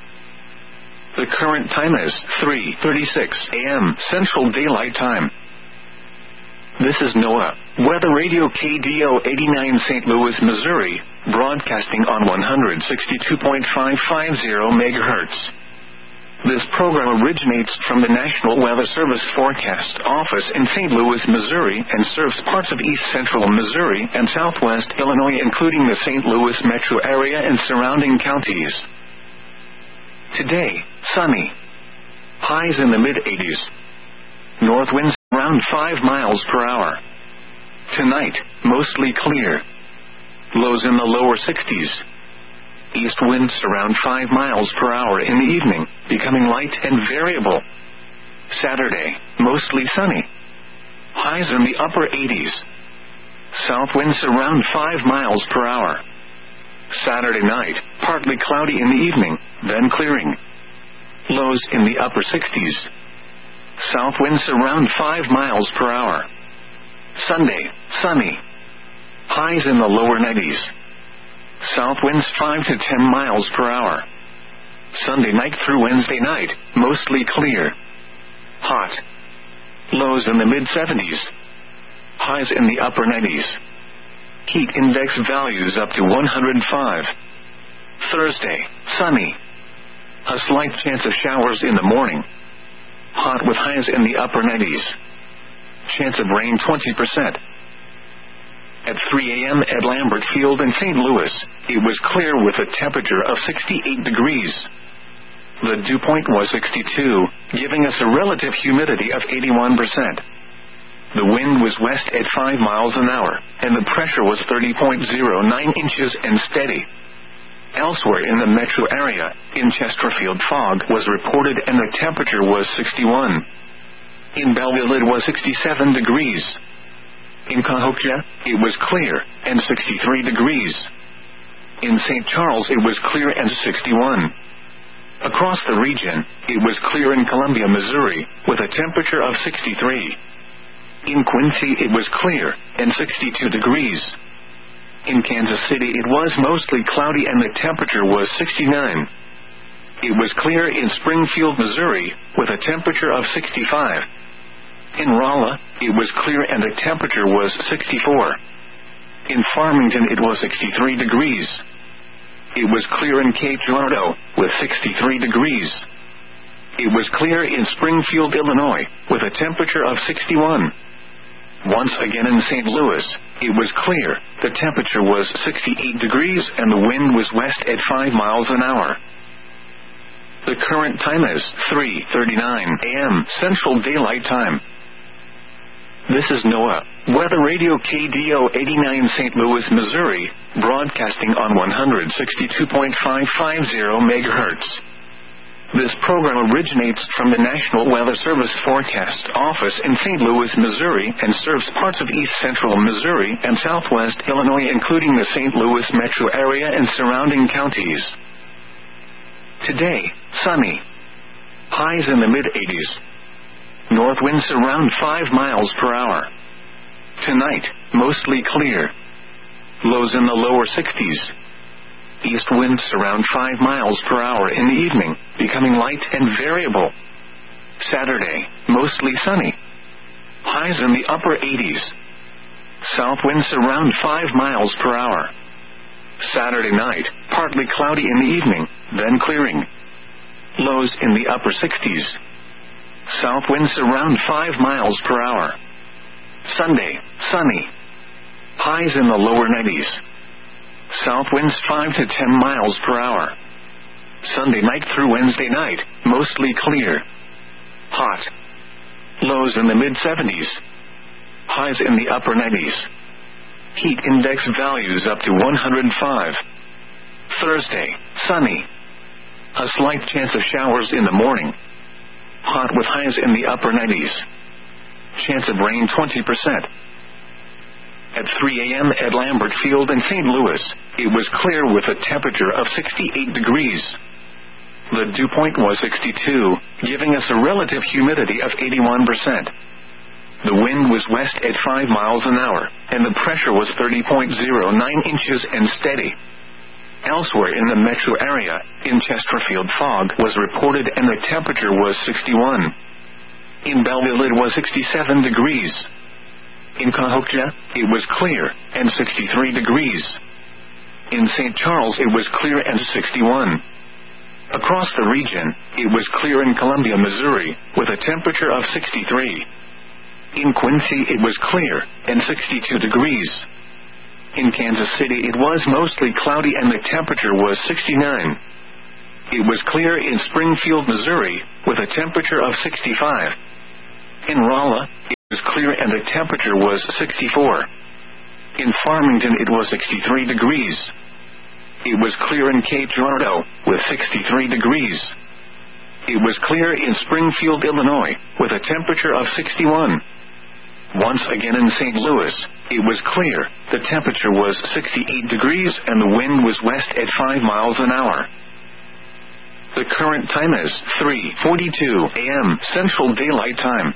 The current time is three thirty-six a.m. Central Daylight Time. This is NOAA, Weather Radio K D O eighty-nine Saint Louis, Missouri, broadcasting on one sixty-two point five five zero megahertz. This program originates from the National Weather Service Forecast Office in Saint Louis, Missouri, and serves parts of east central Missouri and southwest Illinois, including the Saint Louis metro area and surrounding counties. Today, sunny. Highs in the mid eighties. North winds around five miles per hour. Tonight, mostly clear. Lows in the lower sixties. East winds around five miles per hour in the evening, becoming light and variable. Saturday, mostly sunny. Highs in the upper eighties. South winds around five miles per hour. Saturday night, partly cloudy in the evening, then clearing. Lows in the upper sixties. South winds around five miles per hour. Sunday, sunny. Highs in the lower nineties. South winds five to ten miles per hour. Sunday night through Wednesday night, mostly clear. Hot. Lows in the mid seventies. Highs in the upper nineties. Heat index values up to one hundred five. Thursday, sunny. A slight chance of showers in the morning. Hot with highs in the upper nineties. Chance of rain twenty percent. At three a.m. at Lambert Field in Saint Louis, it was clear with a temperature of sixty-eight degrees. The dew point was sixty-two, giving us a relative humidity of eighty-one percent. The wind was west at five miles an hour, and the pressure was thirty point zero nine inches and steady. Elsewhere in the metro area, in Chesterfield, fog was reported and the temperature was sixty-one. In Belleville it was sixty-seven degrees. In Cahokia, it was clear, and sixty-three degrees. In Saint Charles it was clear and sixty-one. Across the region, it was clear in Columbia, Missouri, with a temperature of sixty-three. In Quincy it was clear, and sixty-two degrees. In Kansas City it was mostly cloudy and the temperature was sixty-nine. It was clear in Springfield, Missouri, with a temperature of sixty-five. In Rolla, it was clear and the temperature was sixty-four. In Farmington it was sixty-three degrees. It was clear in Cape Girardeau, with sixty-three degrees. It was clear in Springfield, Illinois, with a temperature of sixty-one. Once again in Saint Louis, it was clear, the temperature was sixty-eight degrees and the wind was west at five miles an hour. The current time is three thirty-nine a.m. Central Daylight Time. This is NOAA, Weather Radio K D O eighty-nine Saint Louis, Missouri, broadcasting on one sixty-two point five five zero megahertz. This program originates from the National Weather Service Forecast Office in Saint Louis, Missouri, and serves parts of east central Missouri and southwest Illinois, including the Saint Louis metro area and surrounding counties. Today, sunny. Highs in the mid eighties. North winds around five miles per hour. Tonight, mostly clear. Lows in the lower sixties. East winds around five miles per hour in the evening, becoming light and variable. Saturday, mostly sunny. Highs in the upper eighties. South winds around five miles per hour. Saturday night, partly cloudy in the evening, then clearing. Lows in the upper sixties. South winds around five miles per hour. Sunday, sunny. Highs in the lower nineties. South winds five to ten miles per hour. Sunday night through Wednesday night, mostly clear. Hot. Lows in the mid seventies. Highs in the upper nineties. Heat index values up to one hundred five. Thursday, sunny. A slight chance of showers in the morning. Hot with highs in the upper nineties. Chance of rain twenty percent. At three a.m. at Lambert Field in Saint Louis, it was clear with a temperature of sixty-eight degrees. The dew point was sixty-two, giving us a relative humidity of eighty-one percent. The wind was west at five miles an hour, and the pressure was thirty point zero nine inches and steady. Elsewhere in the metro area, in Chesterfield, fog was reported and the temperature was sixty-one. In Belleville it was sixty-seven degrees. In Cahokia, it was clear, and sixty-three degrees. In Saint Charles it was clear and sixty-one. Across the region, it was clear in Columbia, Missouri, with a temperature of sixty-three. In Quincy, it was clear, and sixty-two degrees. In Kansas City, it was mostly cloudy and the temperature was sixty-nine. It was clear in Springfield, Missouri, with a temperature of sixty-five. In Rolla, it was clear and the temperature was sixty-four. In Farmington, it was sixty-three degrees. It was clear in Cape Girardeau, with sixty-three degrees. It was clear in Springfield, Illinois, with a temperature of sixty-one. Once again in Saint Louis, it was clear, the temperature was sixty-eight degrees and the wind was west at five miles an hour. The current time is three forty-two a m Central Daylight Time.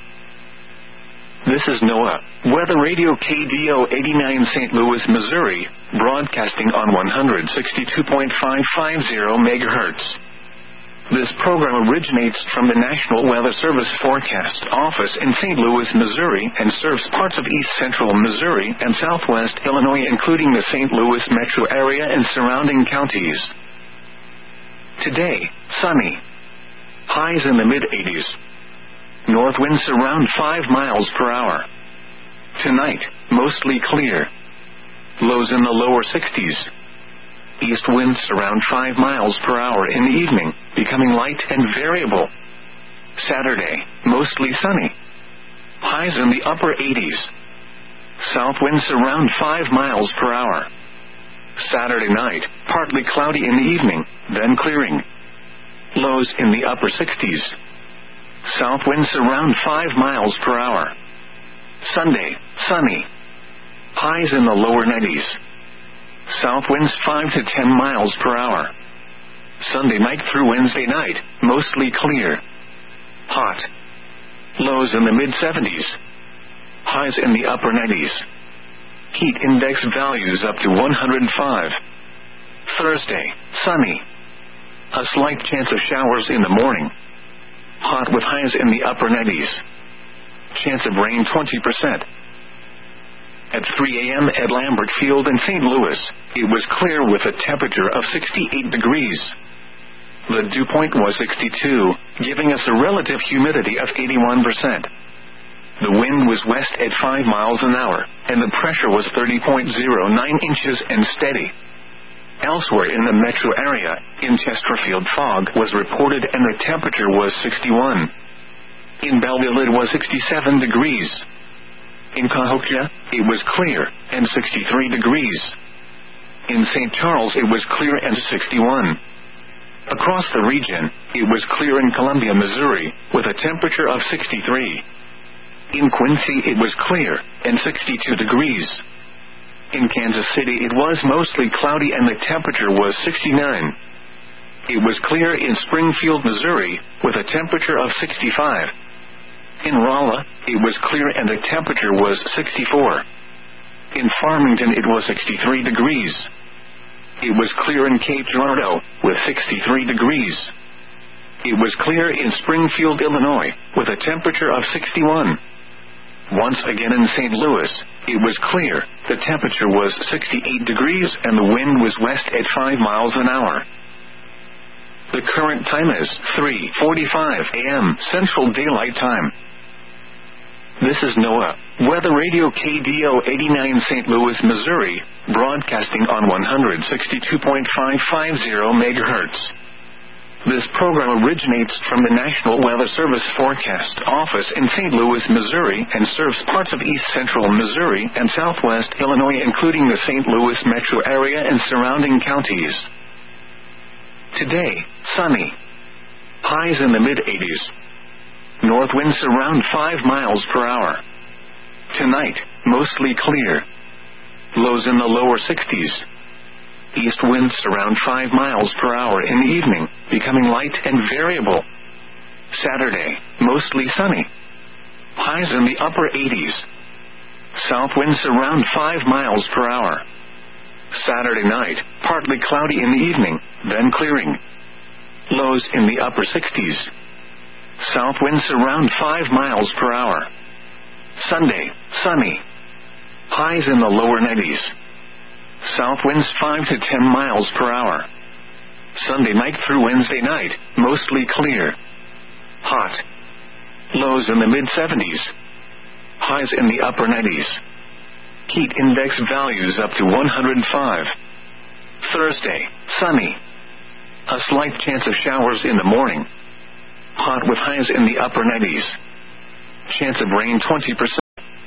This is NOAA Weather Radio K D O eighty-nine Saint Louis, Missouri, broadcasting on one sixty-two point five five zero megahertz. This program originates from the National Weather Service Forecast Office in Saint Louis, Missouri, and serves parts of east central Missouri and southwest Illinois, including the Saint Louis metro area and surrounding counties. Today, sunny. Highs in the mid-eighties. North winds around five miles per hour. Tonight, mostly clear. Lows in the lower sixties. East winds around five miles per hour in the evening, becoming light and variable. Saturday, mostly sunny. Highs in the upper eighties. South winds around five miles per hour. Saturday night, partly cloudy in the evening, then clearing. Lows in the upper sixties. South winds around five miles per hour. Sunday, sunny. Highs in the lower nineties. South winds five to ten miles per hour. Sunday night through Wednesday night, mostly clear. Hot. Lows in the mid-seventies. Highs in the upper nineties. Heat index values up to one hundred five. Thursday, sunny. A slight chance of showers in the morning. Hot with highs in the upper nineties. Chance of rain twenty percent. At three a m at Lambert Field in Saint Louis, it was clear with a temperature of sixty-eight degrees. The dew point was sixty-two, giving us a relative humidity of eighty-one percent. The wind was west at five miles an hour, and the pressure was thirty point zero nine inches and steady. Elsewhere in the metro area, in Chesterfield, fog was reported and the temperature was sixty-one. In Belleville, it was sixty-seven degrees. In Cahokia, it was clear, and sixty-three degrees. In Saint Charles, it was clear and sixty-one. Across the region, it was clear in Columbia, Missouri, with a temperature of sixty-three. In Quincy, it was clear, and sixty-two degrees. In Kansas City, it was mostly cloudy and the temperature was sixty-nine. It was clear in Springfield, Missouri, with a temperature of sixty-five. In Rolla, it was clear and the temperature was sixty-four. In Farmington, it was sixty-three degrees. It was clear in Cape Girardeau, with sixty-three degrees. It was clear in Springfield, Illinois, with a temperature of sixty-one. Once again in Saint Louis, it was clear, the temperature was sixty-eight degrees and the wind was west at five miles an hour. The current time is three forty-five a m Central Daylight Time. This is NOAA Weather Radio K D O eighty-nine Saint Louis, Missouri, broadcasting on one sixty-two point five five zero megahertz. This program originates from the National Weather Service Forecast Office in Saint Louis, Missouri, and serves parts of east central Missouri and southwest Illinois, including the Saint Louis metro area and surrounding counties. Today, sunny. Highs in the mid-eighties. North winds around five miles per hour. Tonight, mostly clear. Lows in the lower sixties. East winds around five miles per hour in the evening, becoming light and variable. Saturday, mostly sunny. Highs in the upper eighties. South winds around five miles per hour. Saturday night, partly cloudy in the evening, then clearing. Lows in the upper sixties. South winds around five miles per hour. Sunday, sunny. Highs in the lower nineties. South winds five to ten miles per hour. Sunday night through Wednesday night, mostly clear. Hot. Lows in the mid seventies. Highs in the upper nineties. Heat index values up to one hundred five. Thursday, sunny. A slight chance of showers in the morning. Hot with highs in the upper nineties. Chance of rain twenty percent.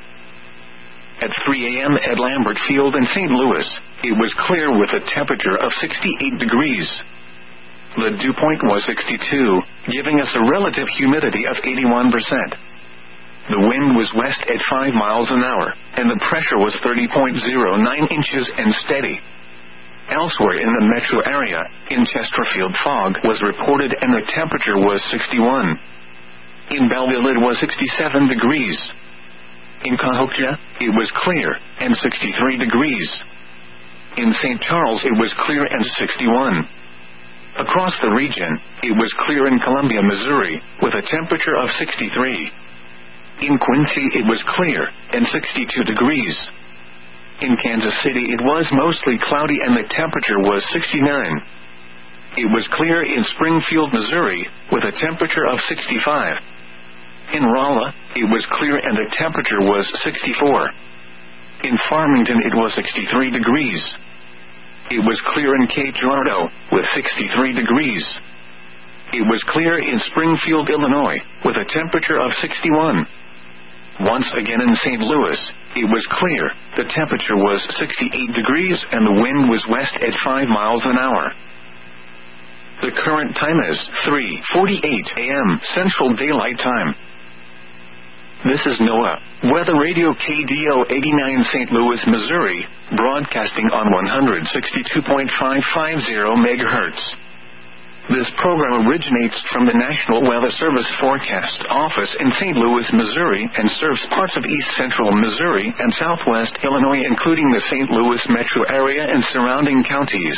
At three a.m. at Lambert Field in Saint Louis, it was clear with a temperature of sixty-eight degrees. The dew point was sixty-two, giving us a relative humidity of eighty-one percent. The wind was west at five miles an hour, and the pressure was thirty point zero nine inches and steady. Elsewhere in the metro area, in Chesterfield fog was reported and the temperature was sixty-one. In Belleville it was sixty-seven degrees. In Cahokia, it was clear, and sixty-three degrees. In Saint Charles it was clear and sixty-one. Across the region, it was clear in Columbia, Missouri, with a temperature of sixty-three. In Quincy it was clear, and sixty-two degrees. In Kansas City it was mostly cloudy and the temperature was sixty-nine. It was clear in Springfield, Missouri, with a temperature of sixty-five. In Rolla, it was clear and the temperature was sixty-four. In Farmington it was sixty-three degrees. It was clear in Cape Girardeau, with sixty-three degrees. It was clear in Springfield, Illinois, with a temperature of sixty-one. Once again in Saint Louis, it was clear, the temperature was sixty-eight degrees and the wind was west at five miles an hour. The current time is three forty-eight a.m. Central Daylight Time. This is NOAA Weather Radio K D O eighty-nine Saint Louis, Missouri, broadcasting on one hundred sixty-two point five five zero megahertz. This program originates from the National Weather Service Forecast Office in Saint Louis, Missouri, and serves parts of east central Missouri and southwest Illinois, including the Saint Louis metro area and surrounding counties.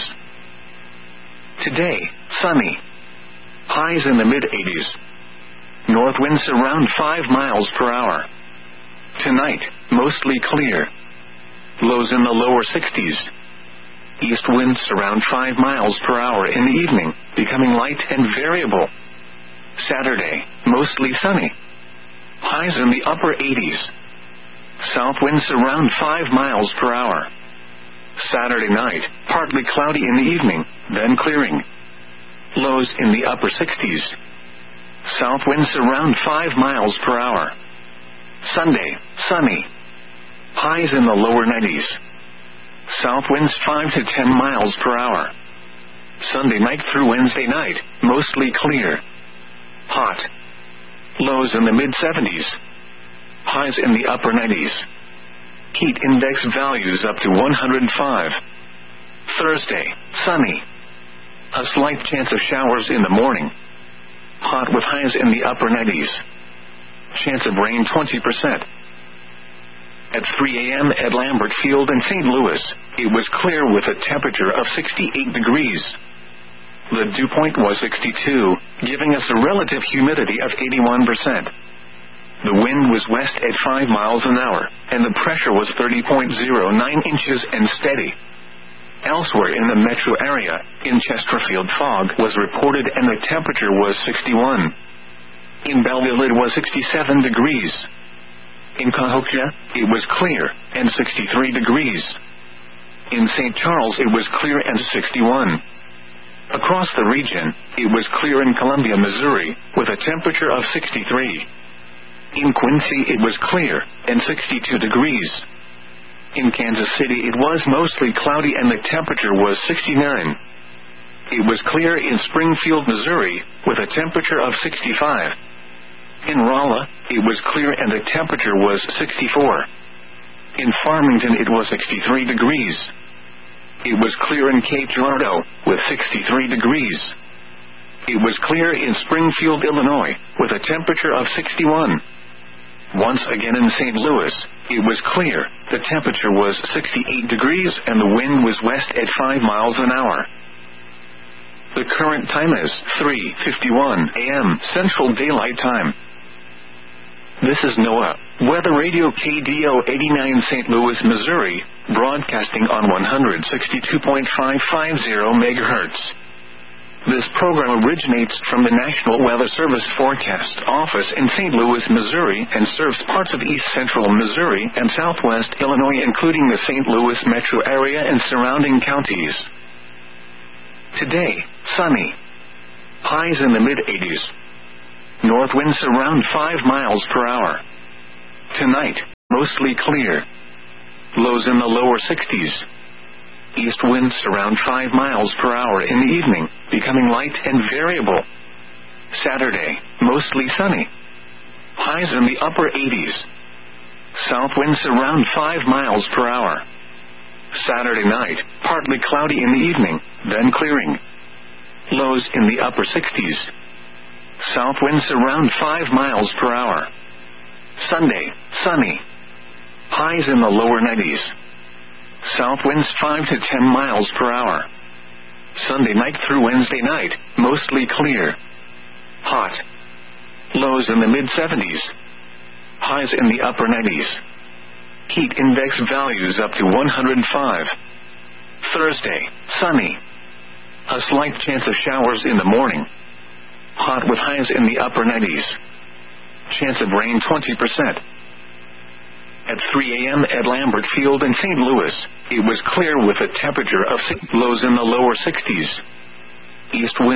Today, sunny. Highs in the mid eighties. North winds around five miles per hour. Tonight, mostly clear. Lows in the lower sixties. East winds around five miles per hour in the evening, becoming light and variable. Saturday, mostly sunny. Highs in the upper eighties. South winds around five miles per hour. Saturday night, partly cloudy in the evening, then clearing. Lows in the upper sixties. South winds around five miles per hour. Sunday, sunny. Highs in the lower nineties. South winds five to ten miles per hour. Sunday night through Wednesday night, mostly clear. Hot. Lows in the mid seventies. Highs in the upper nineties. Heat index values up to one hundred five. Thursday, sunny. A slight chance of showers in the morning. Hot with highs in the upper nineties. Chance of rain twenty percent. At three a.m. at Lambert Field in Saint Louis, it was clear with a temperature of sixty-eight degrees. The dew point was sixty-two, giving us a relative humidity of eighty-one percent. The wind was west at five miles an hour, and the pressure was thirty point zero nine inches and steady. Elsewhere in the metro area, in Chesterfield fog was reported and the temperature was sixty-one. In Belleville it was sixty-seven degrees. In Cahokia, it was clear, and sixty-three degrees. In Saint Charles it was clear and sixty-one. Across the region, it was clear in Columbia, Missouri, with a temperature of sixty-three. In Quincy it was clear, and sixty-two degrees. In Kansas City it was mostly cloudy and the temperature was sixty-nine. It was clear in Springfield, Missouri, with a temperature of sixty-five. In Rolla, it was clear and the temperature was sixty-four. In Farmington it was sixty-three degrees. It was clear in Cape Girardeau, with sixty-three degrees. It was clear in Springfield, Illinois, with a temperature of sixty-one. Once again in Saint Louis, it was clear, the temperature was sixty-eight degrees and the wind was west at five miles an hour. The current time is three fifty-one a.m. Central Daylight Time. This is NOAA Weather Radio K D O eighty-nine Saint Louis, Missouri, broadcasting on one hundred sixty-two point five five zero megahertz. This program originates from the National Weather Service Forecast Office in Saint Louis, Missouri, and serves parts of east central Missouri and southwest Illinois, including the Saint Louis metro area and surrounding counties. Today, sunny. Highs in the mid eighties. North winds around five miles per hour. Tonight, mostly clear. Lows in the lower sixties. East winds around five miles per hour in the evening, becoming light and variable. Saturday, mostly sunny. Highs in the upper eighties. South winds around five miles per hour. Saturday night, partly cloudy in the evening, then clearing. Lows in the upper sixties. South winds around five miles per hour. Sunday, sunny. Highs in the lower nineties. South winds five to ten miles per hour. Sunday night through Wednesday night, mostly clear. Hot. Lows in the mid seventies. Highs in the upper nineties. Heat index values up to one hundred five. Thursday, sunny. A slight chance of showers in the morning. Hot with highs in the upper nineties. Chance of rain twenty percent. At three a.m. at Lambert Field in Saint Louis, it was clear with a temperature of six, lows in the lower sixties. East wind